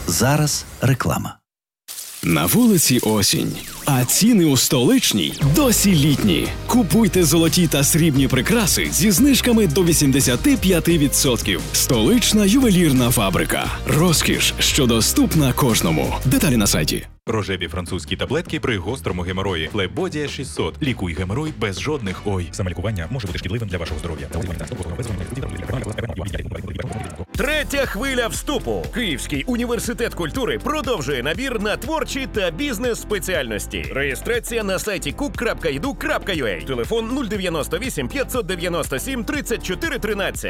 Зараз реклама. На вулиці осінь, а ціни у столичній досі літні. Купуйте золоті та срібні прикраси зі знижками до 85%. Столична ювелірна фабрика. Розкіш, що доступна кожному. Деталі на сайті. Рожеві французькі таблетки при гострому геморої. Флебодія 600. Лікуй геморой без жодних ой. Самолікування може бути шкідливим для вашого здоров'я. Третя хвиля вступу. Київський університет культури продовжує набір на творчі та бізнес-спеціальності. Реєстрація на сайті cook.edu.ua. Телефон 098 597 34 13.